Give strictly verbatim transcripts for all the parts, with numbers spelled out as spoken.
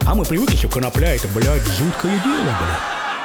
А мы привыкли, что конопля это, блядь, жуткое дело, блядь.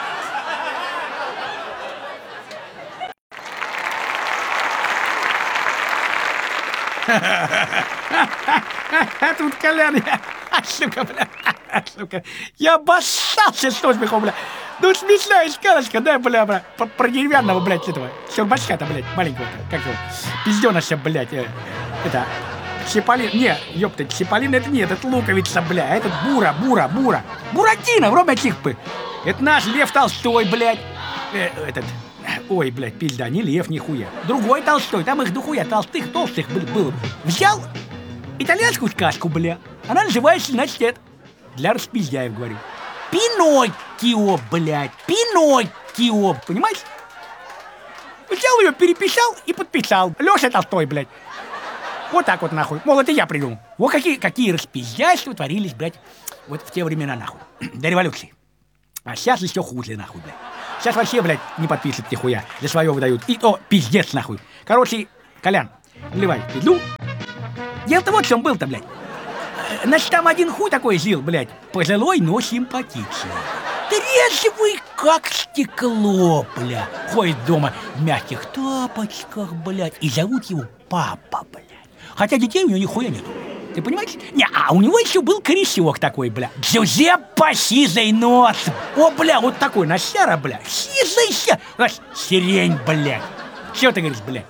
А тут Колян, я, а, сука, бля, а, сука, я обоссался с того смеху, бля. Ну, смешная сказочка, да, бля, бля, про, про деревянного, блядь, этого, щербачка-то, блядь, маленького, как его, пизденыша, блядь, э, это, Чиполлин, не, ёпта, Чиполлин это нет, это луковица, бля, а этот Бура, Бура, Бура, Буратино, вроде тихпы, это наш Лев Толстой, блядь, э, этот... Ой, блядь, пизда, не Лев, нихуя. Другой Толстой, там их дохуя толстых, толстых был, было. Взял итальянскую сказку, бля. Она называется, значит, это, для распиздяев, говорю. Пиноккио, блядь, Пиноккио, понимаешь? Взял ее, переписал и подписал. Леша Толстой, блядь. Вот так вот, нахуй. Мол, это я придумал. Вот какие, какие распиздяйства творились, блядь, вот в те времена, нахуй. До революции. А сейчас еще хуже, нахуй, блядь. Сейчас вообще, блядь, не подписывают нихуя. За свое выдают. И то пиздец, нахуй. Короче, Колян, наливай пизду. Дело-то вот в чем был-то, блядь. Значит, там один хуй такой жил, блядь. Пожилой, но симпатичный. Трезвый, как стекло, бля. Ходит дома в мягких тапочках, блядь. И зовут его Папа, блядь. Хотя детей у него нихуя нету. Ты понимаешь? Не, а у него еще был корешок такой, бля. Джузеппе сизый нос. О, бля, вот такой, носяра, бля. Сизый ся. Аж сирень, блядь. Че ты говоришь, блядь?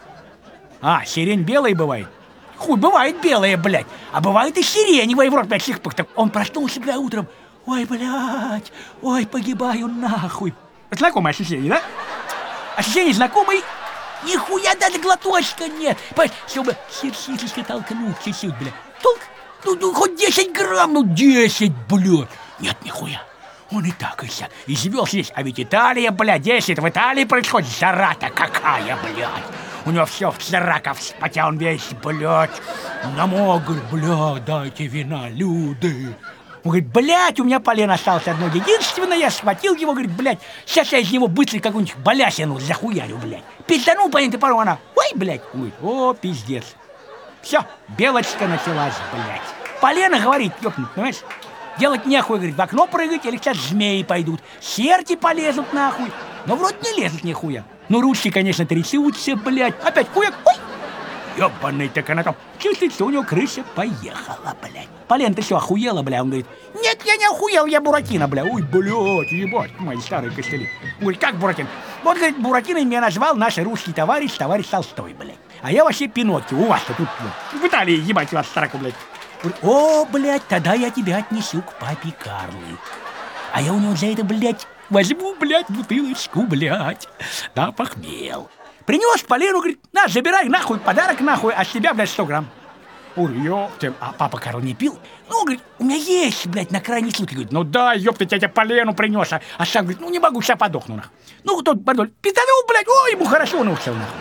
А, сирень белая бывает? Хуй, бывает белая, блядь. А бывает и сиреневая, в рот, блядь, сихпых. Он проснулся, бля, утром. Ой, блядь, ой, погибаю нахуй. Знакомое ощущение, да? Ощущение знакомое. Нихуя даже глоточка нет. Понимаешь, чтобы сердечко толкнуть чуть-чуть, бля. Толк? Ну, ну, хоть десять грамм, ну, десять, блядь. Нет, нихуя. Он и так, и сяк. И живет здесь. А ведь Италия, блядь, десять. В Италии происходит жара-то какая, блядь. У него все в цараках, хотя он весь, блядь, намок, говорит, блядь, дайте вина, люди. Он говорит, блядь, у меня полен осталось одно единственное, я схватил его, говорит, блядь, сейчас я из него быстро какую-нибудь балясину захуярю, блядь. Пизданул по этой пару, она, ой, блядь. Он говорит, о, пиздец. Все, белочка началась, блядь. Полено говорит, ёпнуть, понимаешь? Делать нехуй, говорит, в окно прыгать, или сейчас змеи пойдут. Серти полезут нахуй. Но вроде не лезут нихуя. Ну, ручки, конечно, трясутся, блядь. Опять хуяк, ой! Ёбаный, так она там, чувствуется, у него крыша поехала, блядь. Полен, ты что, охуела, бля? Он говорит, нет, я не охуел, я Буратино, бля. Ой, блядь, ебать, мои старые костыли. Он говорит, как Буратино? Вот, говорит, Буратино меня назвал наш русский товарищ, товарищ Толстой, блядь. А я вообще Пиноккио, у вас-то тут, блядь. В Италии, ебать, вас стараку, блядь. Говорит, о, блядь, тогда я тебя отнесу к папе Карлу. А я у него за это, блядь, возьму, блядь, бутылочку, блядь. Да, похмел. Принес Полену, говорит, на, забирай нахуй, подарок нахуй, от себя, блядь, сто грамм. Ой, ёпты, а папа Карл не пил? Ну, говорит, у меня есть, блядь, на крайний случай. Говорит, ну да, ёпты, я тебе Полену принес. А, а сам говорит, ну не могу, сейчас подохну, нахуй. Ну, тот, подоль, пизданул, блядь, ой, ему хорошо, он ушел, нахуй.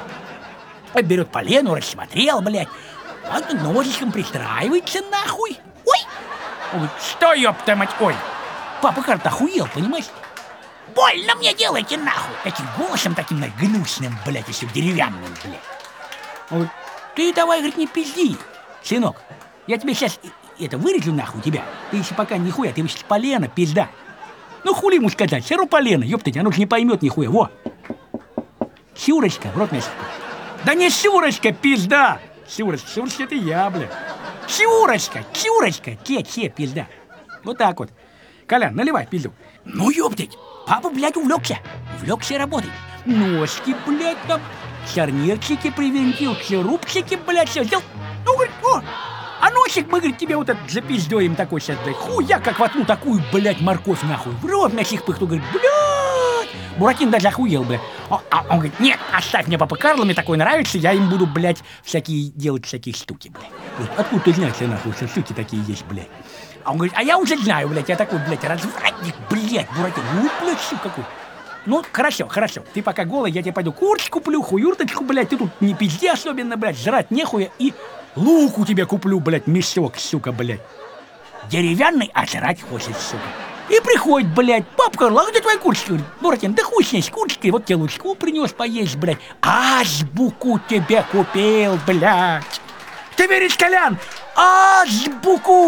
Он берет Полену, рассмотрел, блядь. Он ножичком пристраивается, нахуй. Ой! Он говорит, что, ёпта, мать, ой. Папа Карл охуел, понимаешь? Больно мне делайте, нахуй! Таким голосом, таким, блядь, гнусным, блядь, еще деревянным, блядь. Он говорит, ты давай, говорит, не пизди, сынок. Я тебе сейчас это вырежу, нахуй, тебя. Ты еще пока нихуя, ты сейчас полено, пизда. Ну, хули ему сказать, все равно полено, ёптать, оно же не поймет нихуя, во. Сюрочка, в рот мясо. Да не Сюрочка, пизда! Сюрочка, Сюрочка, это я, блядь. Сюрочка, Сюрочка, те, те, пизда. Вот так вот. Колян, наливай пизду. Ну, ёптать. Папа, блядь, увлекся. Увлекся работой. Ножки, блядь, там, шарнирчики привинтил, шурупчики, блядь, все сделал. Ну, говорит, о, а носик, мы, говорит, тебе вот этот запиздоем такой сейчас, блядь. Хуй, я как воткну такую, блядь, морковь, нахуй. В рот на сих пыхту, говорит, блядь. Буратино даже охуел, блядь. А, а он говорит, нет, оставь мне папа Карл, мне такой нравится, я им буду, блядь, всякие делать всякие штуки, блядь. Говорит, откуда ты знаешь, нахуй, что штуки такие есть, блядь? А он говорит, а я уже знаю, блядь, я такой, блядь, развратник, блядь, Буратино, ну, блядь, что какой. Ну, хорошо, хорошо, ты пока голый, я тебе пойду курточку куплю, хуюрточку, блядь, ты тут не пизди особенно, блядь, жрать нехуя, и луку тебе куплю, блядь, мешок, сука, блядь. Деревянный, а жрать хочет, сука. И приходит, блядь, папа Карл, а где твоя курточка? Говорит, Буратино, да хуй с ней, с курточкой, вот тебе лучку принес поесть, блядь. Азбуку тебе купил, блядь. Ты веришь, Колян? Азбуку!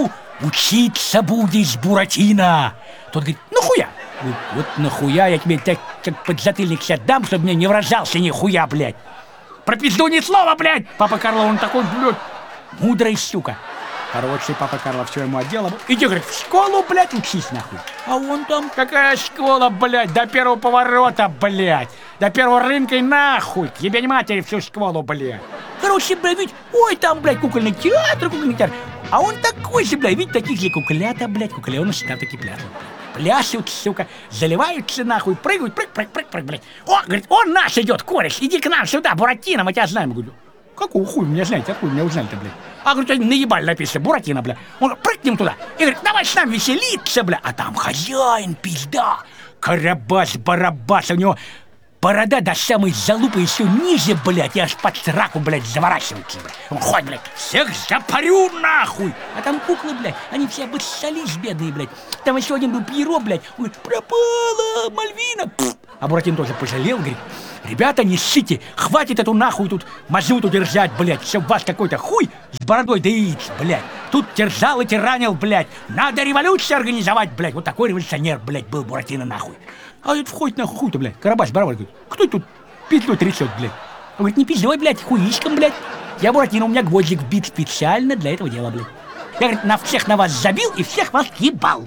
учиться будешь, Буратино. Тот говорит, нахуя? Говорит, вот нахуя я тебе так, так подзатыльник сейчас дам, чтобы мне не вражался нихуя, блядь. Про пизду ни слова, блядь. Папа Карло, он такой, блядь, мудрый, сука. Короче, папа Карло все ему отделал. Иди, говорит, в школу, блядь, учись, нахуй. А он там, какая школа, блядь, до первого поворота, блядь. До первого рынка и нахуй. К ебень матери всю школу, блядь. Короче, блядь, ведь, ой, там, блядь, кукольный театр, кукольный театр. А он такой же, блядь, ведь таких же куклята, блядь, кукленыши там такие пляшут. Пляшут, сука, заливаются, нахуй, прыгают, прыг, прыг, прыг, прыг, блядь. О, говорит, он наш идет, кореш, иди к нам сюда, Буратино, мы тебя знаем. Я говорю, какого хуя меня знаете, откуда меня узнали-то, блядь? А, говорит, они наебали написано, Буратино, бля. Он говорит, прыгнем туда. И говорит, давай с нами веселиться, бля. А там хозяин, пизда. Карабас-барабас, у него борода до самой залупы еще ниже, блядь, и аж под сраку, блядь, заворачивается, блядь. Он ходит, блядь, всех запарю нахуй. А там куклы, блядь, они все обоссались, бедные, блядь. Там еще один был Пьеро, блядь. Он говорит, пропала Мальвина. Пфф. А Буратино тоже пожалел, говорит, ребята, не ссите, хватит эту нахуй тут мазуту держать, блядь, чтоб вас какой-то хуй с бородой да яиц, блядь. Тут терзал и тиранил, блядь. Надо революцию организовать, блядь. Вот такой революционер, блядь, был Буратино, нахуй. А это входит на хуй-то, блядь. Карабас-барабас говорит, кто тут петлю трясет, блядь? Он говорит, не пиздой, блядь, хуишком, блядь. Я Буратино, у меня гвоздик вбит специально для этого дела, блядь. Я, говорит, на всех на вас забил и всех вас ебал.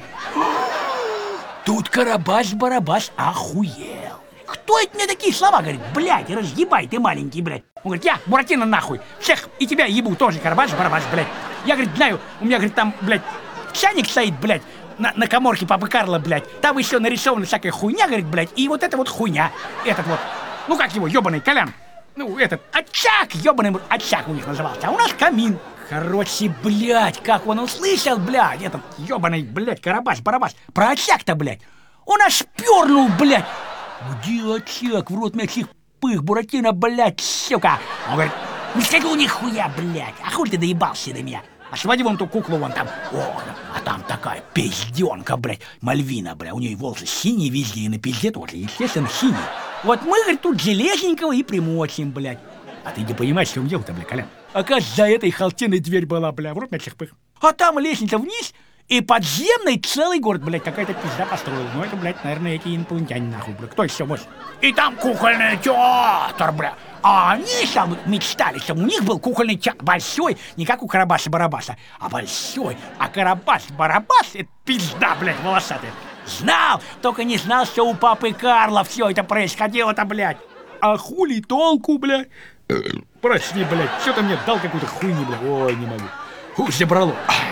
Тут Карабас-барабас охуел. Кто это мне такие слова говорит? Блядь, разъебай ты маленький, блядь. Он говорит, я, Буратино, нахуй. Всех и тебя ебу тоже, Карабас-барабас, блядь. Я, говорит, знаю, у меня, говорит, там, блядь, чайник стоит, блядь, на, на каморке папы Карла, блядь. Там еще нарисована всякая хуйня, говорит, блядь. И вот это вот хуйня. Этот вот, ну как его, ебаный Колян. Ну, этот, очаг, ебаный очаг у них назывался. А у нас камин. Короче, блядь, как он услышал, блядь, этот ебаный, блядь, Карабас-барабас. Про очаг-то, блядь. Он аж пернул, блядь. Где очаг? В рот мне всех пых, Буратино, блядь, сука. Он говорит, не скажу нихуя, блядь. А хуй ты доебался до меня? А своди вон ту куклу вон там. О, а там такая пизденка, блядь. Мальвина, блядь. У нее волосы синие везде, и на пизде тоже, естественно, синие. Вот мы, говорит, тут железненького и примочим, блядь. А ты не понимаешь, в чем дело-то, блядь, Колян? Оказывается, за этой халатиной дверь была, бля, в рот мне всех пых. А там лестница вниз, и подземный целый город, блядь, какая-то пизда построила. Ну, это, блядь, наверное, эти инопланетяне, нахуй, блядь. Кто еще может? И там кукольный театр, бля. А они там мечтали, что у них был кукольный театр большой, не как у Карабаса-барабаса, а большой. А Карабас-барабас — это пизда, блядь, волосатая. Знал, только не знал, что у папы Карла все это происходило-то, блядь. А хули толку, блядь? Прости, блядь, что-то мне дал какую-то хуйню, блядь. Ой, не могу. Хуй забрало.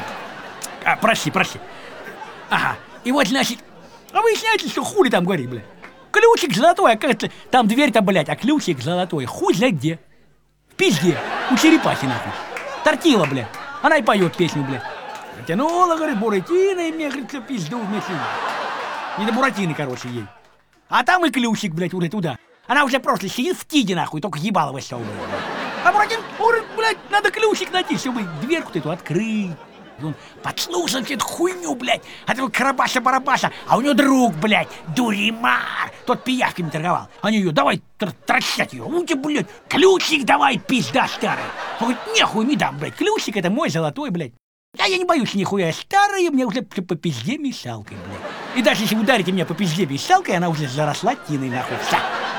А, прости, прости. Ага, и вот, значит, а вы знаете, что хули там говорит, блядь? Ключик золотой, оказывается, там дверь-то, блядь, а ключик золотой, хуй знает где. В пизде, у черепахи, нахуй. Тортила, блядь, она и поет песню, блядь. Затянула, говорит, Буратино, и мне, говорит, всю пизду вместе. Не до Буратино, короче, ей. А там и ключик, блядь, уже туда. Она уже просто сидит в тиде, нахуй, только ебало высовывает. А Буратино, говорит, блядь, надо ключик найти, чтобы дверку-то эту открыть. Он подслушал эту хуйню, блядь, от этого Карабаса-барабаса, а у него друг, блядь, Дуримар, тот пиявками торговал. Они ее, давай трощать ее, ну тебе, блядь, ключик давай, пизда старая. Он говорит, нехуй не дам, блядь, ключик это мой золотой, блядь. А я не боюсь нихуя, старая, мне уже по пизде мешалкой, блядь. И даже если ударите меня по пизде мешалкой, она уже заросла тиной, нахуй, вся.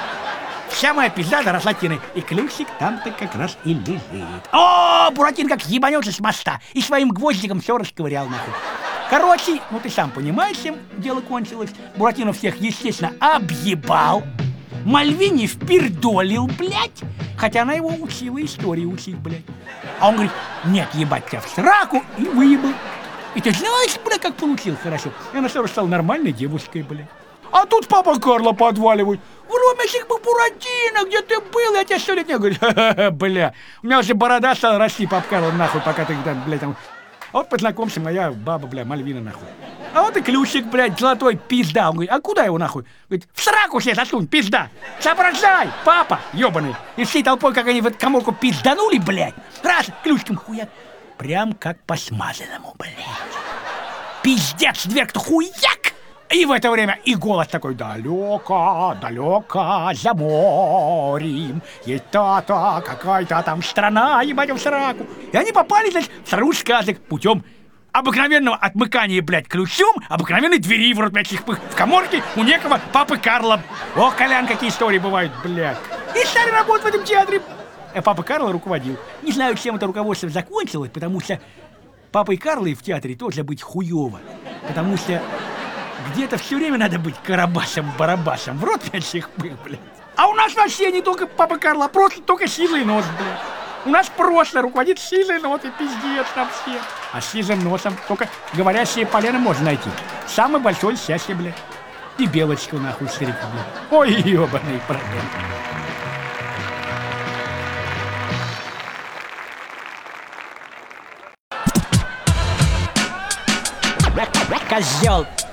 Вся моя пизда заросла тиной, и ключик там-то как раз и лежит. О, Буратино как ебанется с моста, и своим гвоздиком все расковырял, нахуй. Короче, ну ты сам понимаешь, чем дело кончилось. Буратино всех, естественно, объебал. Мальвине впердолил, блядь, хотя она его учила истории учить, блядь. А он говорит, нет, ебать тебя в сраку, и выебал. И ты знаешь, блядь, как получил хорошо. И она сразу стала нормальной девушкой, блядь. А тут папа Карло подваливает. Вромесик бы, Буратино, где ты был? Я тебе сто лет не говорю. Ха-ха-ха, бля. У меня уже борода стала расти, папа Карло, нахуй, пока ты там, блядь, там. А вот познакомься, моя баба, бля, Мальвина, нахуй. А вот и ключик, блядь, золотой, пизда. Он говорит, а куда его, нахуй? Говорит, в сраку себе засунь, пизда. Соображай, папа, ебаный. И всей толпой, как они в эту коморку пизданули, блядь. Раз, ключиком хуяк. Прям как по смазанному, блядь. Пиздец, дверь-то хуяк. И в это время и голос такой, далеко, далеко, за морем, есть та-та, какая-то там страна, ебать в сраку. И они попали, значит, в страну сказок путем обыкновенного отмыкания, блядь, ключом, обыкновенной двери в рот, блядь, их в каморке у некого папы Карла. О, Колян, какие истории бывают, блядь. И стали работать в этом театре. А папа Карла руководил. Не знаю, чем это руководство закончилось, потому что папой Карлой в театре тоже быть хуёво. Потому что где-то все время надо быть карабасом-барабасом. В рот блядь, их был, блядь. А у нас вообще не только папа Карла, а просто только сизый нос, блядь. У нас просто руководит сизый нос и пиздец на всех. А с сизым носом только говорящие полено можно найти. Самое большое счастье, блядь. И белочку нахуй стриг, блядь. Ой, ёбаный проблем. Козел.